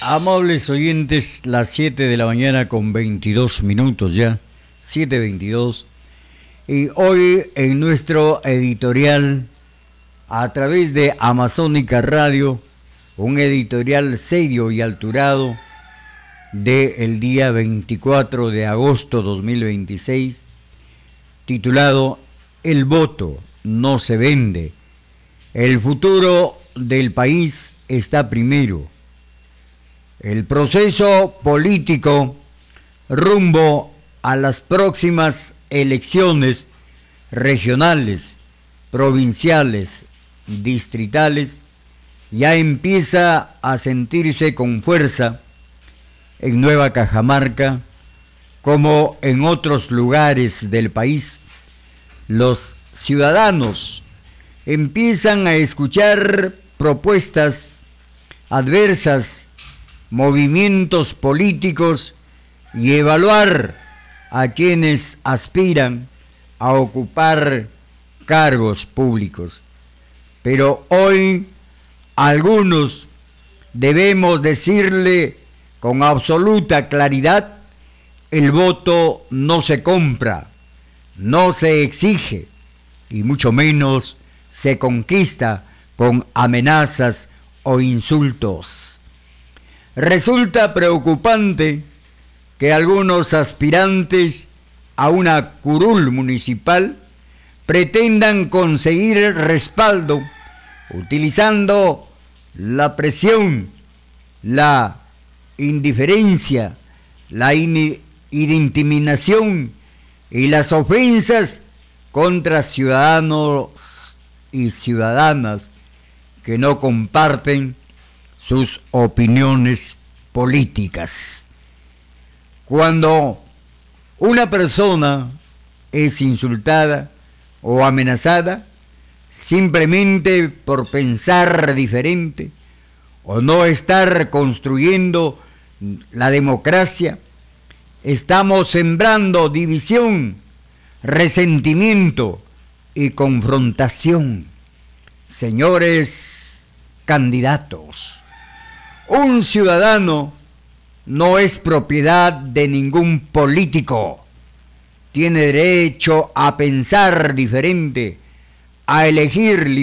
Amables oyentes, las 7 de la mañana con 22 minutos ya, 7:22. Y hoy en nuestro editorial, a través de Amazónica Radio, un editorial serio y alturado del día 24 de agosto 2026, titulado El voto no se vende. El futuro del país está primero. El proceso político rumbo a las próximas elecciones regionales, provinciales, distritales, ya empieza a sentirse con fuerza en Nueva Cajamarca, como en otros lugares del país. Los ciudadanos empiezan a escuchar propuestas adversas, movimientos políticos y evaluar a quienes aspiran a ocupar cargos públicos. Pero hoy algunos debemos decirle con absoluta claridad: el voto no se compra, no se exige y mucho menos se conquista con amenazas o insultos. Resulta preocupante que algunos aspirantes a una curul municipal pretendan conseguir respaldo utilizando la presión, la indiferencia, la intimidación y las ofensas contra ciudadanos y ciudadanas que no comparten sus opiniones políticas. Cuando una persona es insultada o amenazada simplemente por pensar diferente o no estar construyendo la democracia, estamos sembrando división, resentimiento y confrontación. Señores candidatos, un ciudadano no es propiedad de ningún político. Tiene derecho a pensar diferente, a elegir